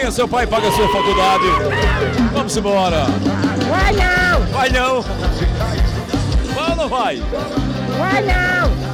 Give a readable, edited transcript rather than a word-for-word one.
Venha, seu pai paga a sua faculdade. Vamos embora. Vai não! Vai não. Vai ou não vai? Vai não!